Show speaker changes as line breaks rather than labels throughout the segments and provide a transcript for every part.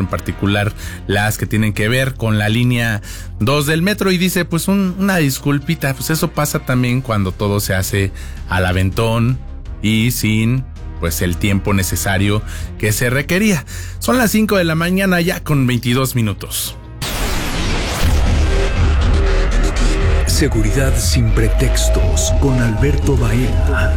en particular las que tienen que ver con la línea 2 del metro, y dice pues una disculpita, pues eso pasa también cuando todo se hace al aventón y sin pues el tiempo necesario que se requería. Son las 5 de la mañana ya con 22 minutos.
Seguridad sin pretextos con Alberto Baena.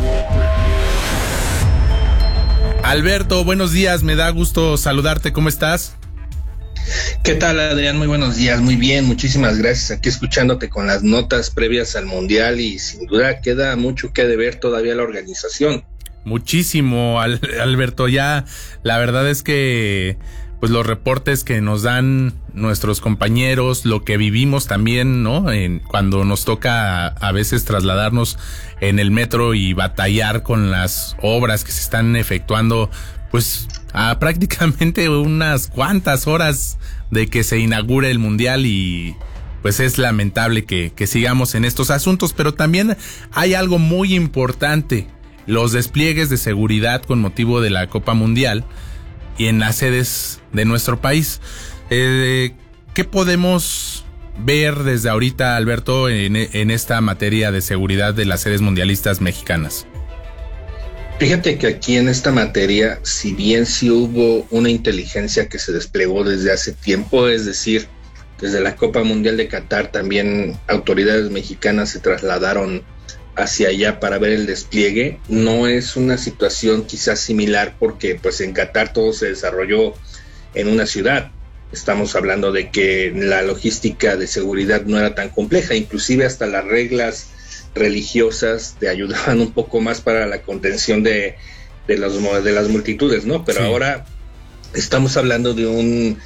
Alberto, buenos días, me da gusto saludarte, ¿cómo estás?
¿Qué tal, Adrián? Muy buenos días, muy bien, muchísimas gracias. Aquí escuchándote con las notas previas al Mundial y sin duda queda mucho que deber todavía la organización.
Muchísimo, Alberto, ya la verdad es que pues los reportes que nos dan nuestros compañeros, lo que vivimos también, ¿no? Cuando nos toca a veces trasladarnos en el metro y batallar con las obras que se están efectuando, pues a prácticamente unas cuantas horas de que se inaugure el Mundial, y pues es lamentable que sigamos en estos asuntos, pero también hay algo muy importante, los despliegues de seguridad con motivo de la Copa Mundial y en las sedes de nuestro país. ¿Qué podemos ver desde ahorita, Alberto, en esta materia de seguridad de las sedes mundialistas mexicanas?
Fíjate que aquí en esta materia, si bien sí hubo una inteligencia que se desplegó desde hace tiempo, es decir, desde la Copa Mundial de Qatar también autoridades mexicanas se trasladaron hacia allá para ver el despliegue. No es una situación quizás similar porque pues en Qatar todo se desarrolló en una ciudad. Estamos hablando de que la logística de seguridad no era tan compleja, inclusive hasta las reglas religiosas te ayudaban un poco más para la contención de las multitudes, ¿no? Pero sí, ahora estamos hablando de un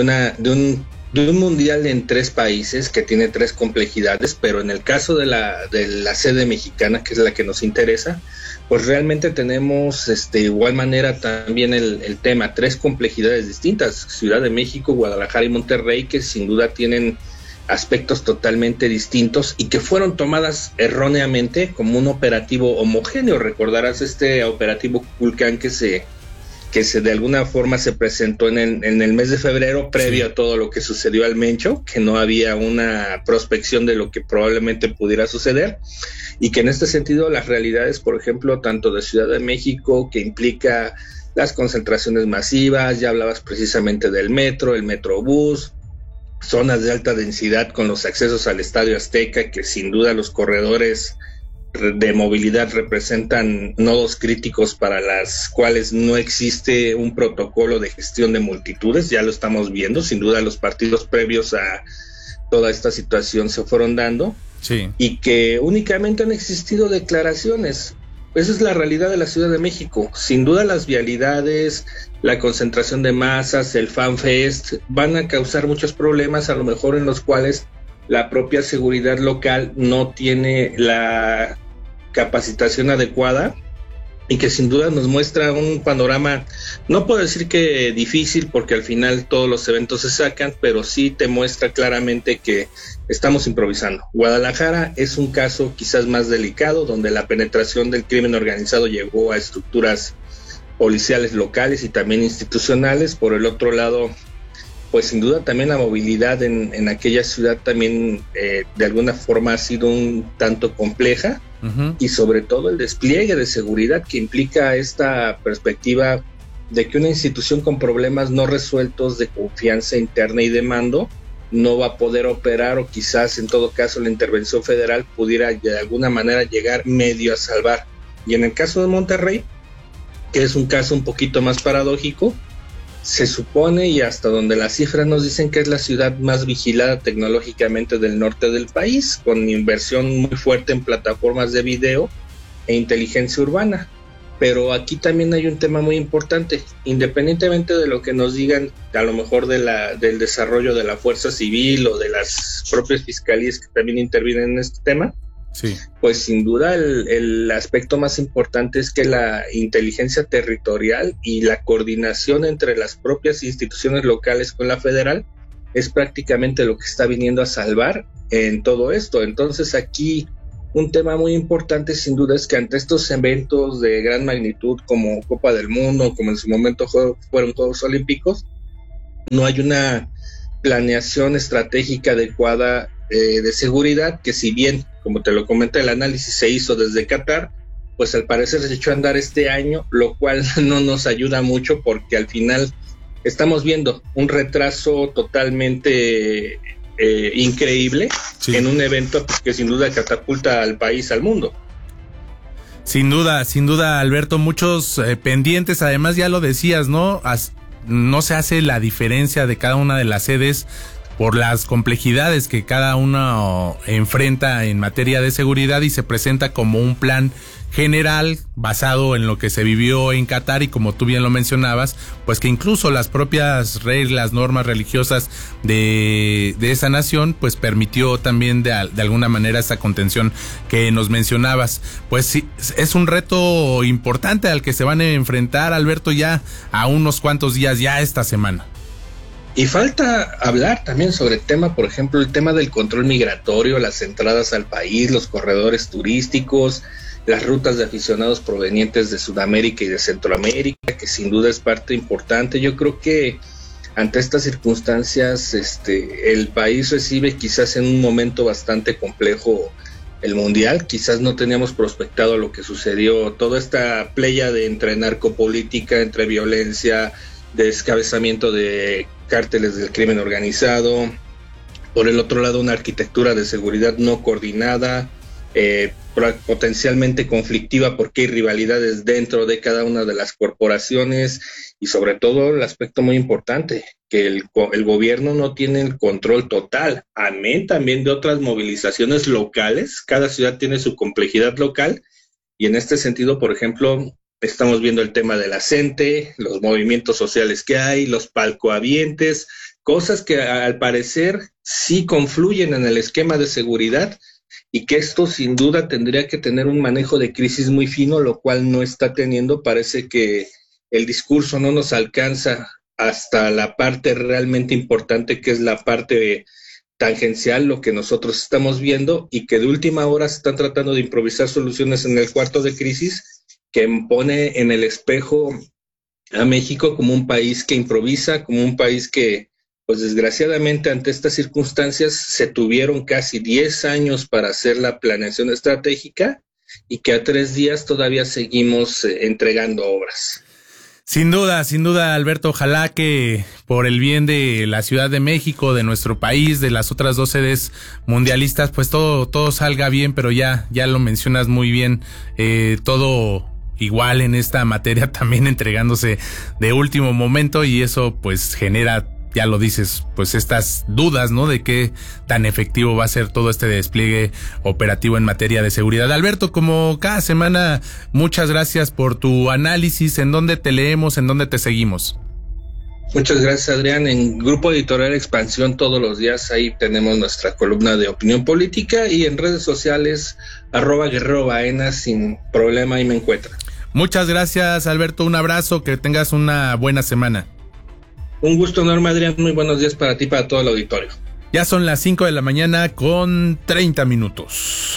mundial en 3 países que tiene 3 complejidades, pero en el caso de la sede mexicana, que es la que nos interesa, pues realmente tenemos de igual manera también el tema, 3 complejidades distintas, Ciudad de México, Guadalajara y Monterrey, que sin duda tienen aspectos totalmente distintos y que fueron tomadas erróneamente como un operativo homogéneo. Recordarás este operativo Kukulcán que se de alguna forma se presentó en el mes de febrero, previo a todo lo que sucedió al Mencho, que no había una prospección de lo que probablemente pudiera suceder, y que en este sentido las realidades, por ejemplo, tanto de Ciudad de México, que implica las concentraciones masivas, ya hablabas precisamente del metro, el metrobús, zonas de alta densidad con los accesos al Estadio Azteca, que sin duda los corredores de movilidad representan nodos críticos para las cuales no existe un protocolo de gestión de multitudes. Ya lo estamos viendo, sin duda los partidos previos a toda esta situación se fueron dando, sí, y que únicamente han existido declaraciones. Esa es la realidad de la Ciudad de México. Sin duda las vialidades, la concentración de masas, el FanFest van a causar muchos problemas, a lo mejor en los cuales la propia seguridad local no tiene la capacitación adecuada, y que sin duda nos muestra un panorama, no puedo decir que difícil, porque al final todos los eventos se sacan, pero sí te muestra claramente que estamos improvisando. Guadalajara es un caso quizás más delicado, donde la penetración del crimen organizado llegó a estructuras policiales locales y también institucionales. Por el otro lado, pues sin duda también la movilidad en aquella ciudad también de alguna forma ha sido un tanto compleja, y sobre todo el despliegue de seguridad que implica esta perspectiva de que una institución con problemas no resueltos de confianza interna y de mando no va a poder operar, o quizás en todo caso la intervención federal pudiera de alguna manera llegar medio a salvar. Y en el caso de Monterrey, que es un caso un poquito más paradójico, se supone, y hasta donde las cifras nos dicen, que es la ciudad más vigilada tecnológicamente del norte del país, con inversión muy fuerte en plataformas de video e inteligencia urbana. Pero aquí también hay un tema muy importante, independientemente de lo que nos digan, a lo mejor del desarrollo de la fuerza civil o de las propias fiscalías que también intervienen en este tema. Sí. Pues sin duda el aspecto más importante es que la inteligencia territorial y la coordinación entre las propias instituciones locales con la federal es prácticamente lo que está viniendo a salvar en todo esto. Entonces aquí un tema muy importante sin duda es que ante estos eventos de gran magnitud como Copa del Mundo, como en su momento fueron Juegos Olímpicos, no hay una planeación estratégica adecuada de seguridad, que si bien, como te lo comenté, el análisis se hizo desde Qatar, pues al parecer se echó a andar este año, lo cual no nos ayuda mucho porque al final estamos viendo un retraso totalmente increíble, sí, en un evento que sin duda catapulta al país al mundo.
Sin duda, Alberto, muchos pendientes, además ya lo decías, ¿no? No se hace la diferencia de cada una de las sedes por las complejidades que cada uno enfrenta en materia de seguridad y se presenta como un plan general basado en lo que se vivió en Qatar y como tú bien lo mencionabas, pues que incluso las propias reglas, normas religiosas de esa nación, pues permitió también de alguna manera esa contención que nos mencionabas. Pues sí, es un reto importante al que se van a enfrentar, Alberto, ya a unos cuantos días ya esta semana.
Y falta hablar también sobre el tema, por ejemplo, el tema del control migratorio, las entradas al país, los corredores turísticos, las rutas de aficionados provenientes de Sudamérica y de Centroamérica, que sin duda es parte importante. Yo creo que ante estas circunstancias, el país recibe quizás en un momento bastante complejo el Mundial. Quizás no teníamos prospectado lo que sucedió, toda esta playa de entre narcopolítica, entre violencia, descabezamiento de cárteles del crimen organizado, por el otro lado una arquitectura de seguridad no coordinada, potencialmente conflictiva porque hay rivalidades dentro de cada una de las corporaciones y sobre todo el aspecto muy importante, que el gobierno no tiene el control total, amén también de otras movilizaciones locales. Cada ciudad tiene su complejidad local y en este sentido, por ejemplo, estamos viendo el tema de la gente, los movimientos sociales que hay, los palcohabientes, cosas que al parecer sí confluyen en el esquema de seguridad y que esto sin duda tendría que tener un manejo de crisis muy fino, lo cual no está teniendo. Parece que el discurso no nos alcanza hasta la parte realmente importante, que es la parte tangencial, lo que nosotros estamos viendo, y que de última hora se están tratando de improvisar soluciones en el cuarto de crisis, que pone en el espejo a México como un país que improvisa, como un país que, pues desgraciadamente ante estas circunstancias se tuvieron casi 10 años para hacer la planeación estratégica y que a 3 días todavía seguimos entregando obras.
Sin duda, Alberto, ojalá que por el bien de la Ciudad de México, de nuestro país, de las otras 2 sedes mundialistas, pues todo salga bien, pero ya lo mencionas muy bien, todo igual en esta materia también entregándose de último momento y eso pues genera, ya lo dices, pues estas dudas, ¿no? De qué tan efectivo va a ser todo este despliegue operativo en materia de seguridad. Alberto, como cada semana, muchas gracias por tu análisis. ¿En dónde te leemos? ¿En dónde te seguimos?
Muchas gracias, Adrián. En Grupo Editorial Expansión todos los días ahí tenemos nuestra columna de opinión política y en redes sociales @Guerrero Baena, sin problema ahí me encuentran.
Muchas gracias, Alberto. Un abrazo, que tengas una buena semana.
Un gusto enorme, Adrián. Muy buenos días para ti y para todo el auditorio.
Ya son las 5 de la mañana con 30 minutos.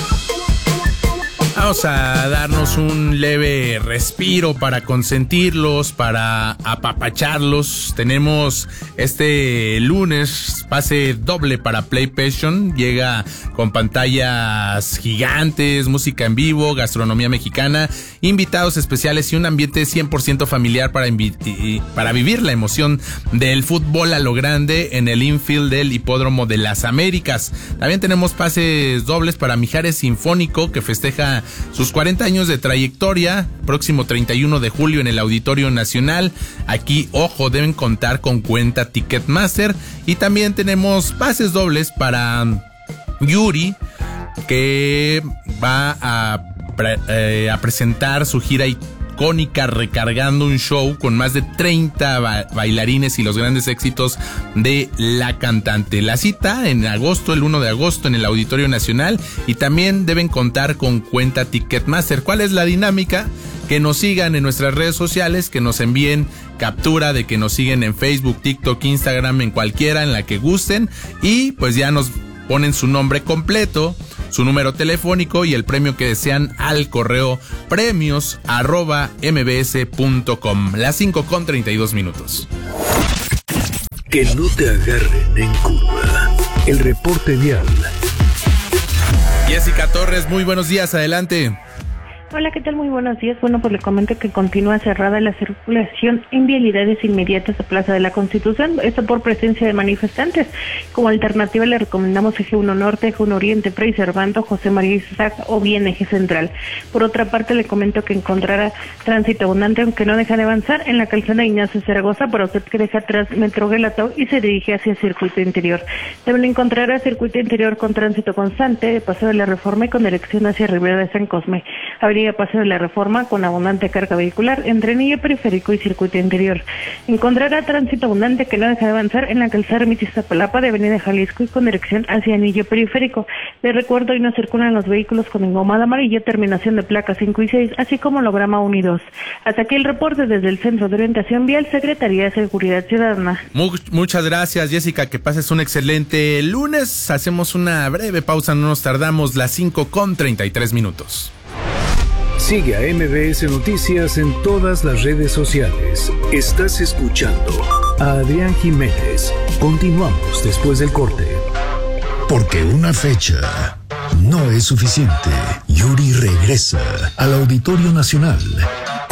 Vamos a darnos un leve respiro para consentirlos, para apapacharlos. Tenemos este lunes pase doble para PlayStation. Llega con pantallas gigantes, música en vivo, gastronomía mexicana, invitados especiales y un ambiente 100% familiar para vivir la emoción del fútbol a lo grande en el infield del Hipódromo de las Américas. También tenemos pases dobles para Mijares Sinfónico, que festeja sus 40 años de trayectoria, próximo 31 de julio en el Auditorio Nacional. Aquí, ojo, deben contar con cuenta Ticketmaster. Y también tenemos pases dobles para Yuri, que va a presentar su gira icónica recargando un show con más de 30 bailarines y los grandes éxitos de la cantante. La cita en agosto, el 1 de agosto en el Auditorio Nacional, y también deben contar con cuenta Ticketmaster. ¿Cuál es la dinámica? Que nos sigan en nuestras redes sociales, que nos envíen captura de que nos siguen en Facebook, TikTok, Instagram, en cualquiera en la que gusten, y pues ya nos ponen su nombre completo, su número telefónico y el premio que desean al correo premios@mbs.com. Las 5:32 minutos.
Que no te agarren en curva. El reporte vial.
Jessica Torres, muy buenos días, adelante.
Hola, ¿qué tal? Muy buenos días. Bueno, pues le comento que continúa cerrada la circulación en vialidades inmediatas a Plaza de la Constitución, esto por presencia de manifestantes. Como alternativa le recomendamos Eje 1 Norte, Eje 1 Oriente, Fray Servando, José María Isaac o bien Eje Central. Por otra parte, le comento que encontrará tránsito abundante, aunque no deja de avanzar, en la calzada Ignacio Zaragoza, para usted que deja atrás Metro Guelatao y se dirige hacia el circuito interior. También encontrará circuito interior con tránsito constante de Paseo de la Reforma y con dirección hacia Ribera de San Cosme. Paseo de la Reforma con abundante carga vehicular entre Anillo Periférico y Circuito Interior. Encontrará tránsito abundante que no deja de avanzar en la calzada Iztapalapa de Avenida Jalisco y con dirección hacia Anillo Periférico. Les recuerdo, hoy no circulan los vehículos con engomada amarilla, terminación de placas 5 y 6, así como holograma 1 y 2. Hasta aquí el reporte desde el Centro de Orientación Vial, Secretaría de Seguridad Ciudadana.
Muchas gracias, Jessica, que pases un excelente lunes. Hacemos una breve pausa, no nos tardamos, las 5:33.
Sigue a MBS Noticias en todas las redes sociales. Estás escuchando a Adrián Jiménez. Continuamos después del corte.
Porque una fecha no es suficiente. Yuri regresa al Auditorio Nacional